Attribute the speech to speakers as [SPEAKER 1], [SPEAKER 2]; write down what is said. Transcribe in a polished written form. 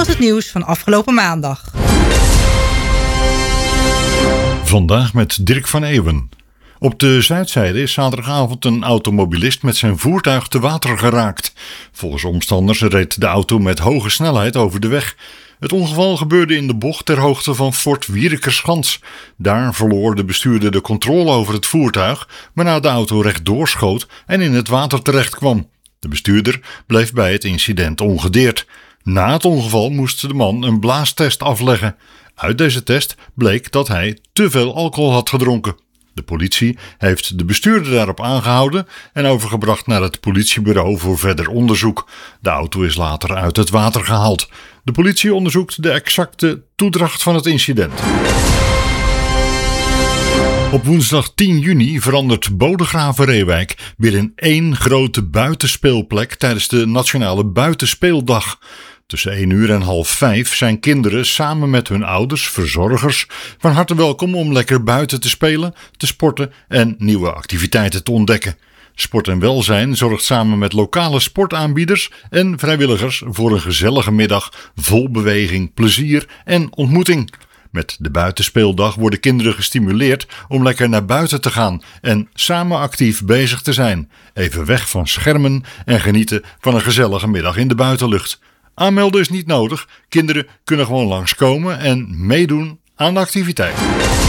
[SPEAKER 1] was het nieuws van afgelopen maandag.
[SPEAKER 2] Vandaag met Dirk van Eeuwen. Op de Zuidzijde is zaterdagavond een automobilist met zijn voertuig te water geraakt. Volgens omstanders reed de auto met hoge snelheid over de weg. Het ongeval gebeurde in de bocht ter hoogte van Fort Wierickerschans. Daar verloor de bestuurder de controle over het voertuig, waarna de auto rechtdoor schoot en in het water terecht kwam. De bestuurder bleef bij het incident ongedeerd. Na het ongeval moest de man een blaastest afleggen. Uit deze test bleek dat hij te veel alcohol had gedronken. De politie heeft de bestuurder daarop aangehouden en overgebracht naar het politiebureau voor verder onderzoek. De auto is later uit het water gehaald. De politie onderzoekt de exacte toedracht van het incident. Op woensdag 10 juni verandert Bodegraven-Reewijk weer in één grote buitenspeelplek tijdens de Nationale Buitenspeeldag. Tussen 1 uur en 4:30 zijn kinderen samen met hun ouders, verzorgers, van harte welkom om lekker buiten te spelen, te sporten en nieuwe activiteiten te ontdekken. Sport en Welzijn zorgt samen met lokale sportaanbieders en vrijwilligers voor een gezellige middag vol beweging, plezier en ontmoeting. Met de buitenspeeldag worden kinderen gestimuleerd om lekker naar buiten te gaan en samen actief bezig te zijn. Even weg van schermen en genieten van een gezellige middag in de buitenlucht. Aanmelden is niet nodig. Kinderen kunnen gewoon langskomen en meedoen aan de activiteit.